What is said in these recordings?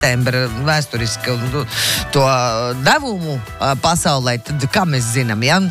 septembra vēsturiski to devumu pasaulē, tad kā mēs zinām, ja?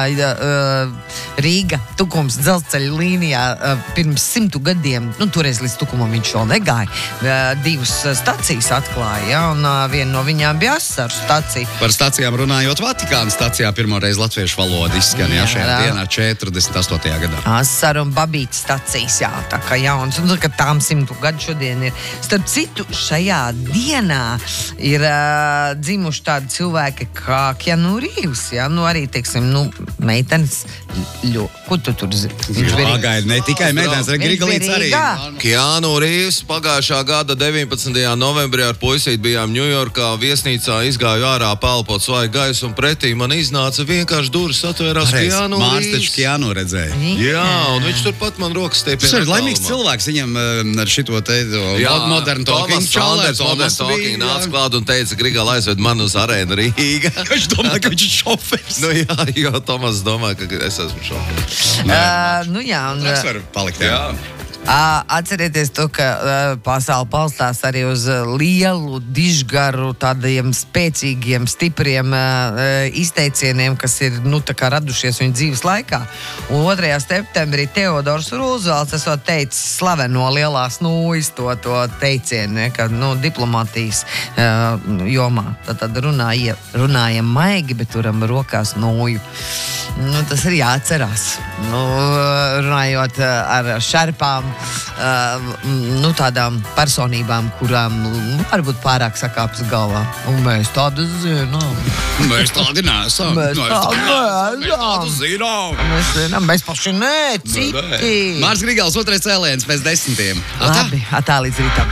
Rīga, Tukums dzelzceļa līnijā pirms 100 gadiem, toreiz līdz Tukumam viņš vēl negāja, 2 stacijas atklāja, ja? Un viena no viņām bija Asaru stacija. Par stacijām runājot, Vatikāna stacijā pirmoreiz latviešu valoda izskanīja šajā dienā 48. gadā. Asaru un Babīta stacijas, jā, tā kā jauns, un ka tām 100 gadu šodien ir. Starp citu, šajā dienā ir dzimuši tādi cilvēki kā Keanu Reeves, ja? Arī, teiksim, meitenes, ko tu tur zini? Viņš ne tikai meitenes, arī Grigalīts arī. Keanu Reeves pagājušā gada 19. novembrī ar puisīt bijām Ņujorkā viesnīcā, izgāju ārā pelpot svaigu gaisu un pretī man iznāca vienkārši durvis atvērās Keanu Reeves. Mārs taču Keanu redzēja. Jā, un viņš turpat man rokas stiepie. Tas ir laimīgs cilvēks, viņam ar šito te modernu talking. Tomas Talking nāca klāt un teica, Grigala aizved man uz arēnu Rīga. Viņš domā, ka viņš ir šofers. Jā, jo Tomas domā, ka es esmu šofers. Jā, un... Tas var palikt, jā. Atcerieties to, ka pasaule balstās arī uz lielu, dižgaru, tādiem spēcīgiem, stipriem izteicieniem, kas ir, tā kā radušies viņa dzīves laikā. Un 2. septembrī Teodors Rūzvelts esot teicis slaveno lielās nūjas to teicienu, ka, diplomātijas jomā. Tad runājam maigi, bet turam rokās nūju. Tas ir jāatcerās. Runājot ar šerpām, tādām personībām, kurām varbūt pārāk sakāpjas galvā. Un mēs tādu zinām. Mēs tādi nesam. Mēs tādu zinām. Mēs paši citi. Mārs Grigals, 2. cēliens pēc 10. Labi, atā līdz rītam.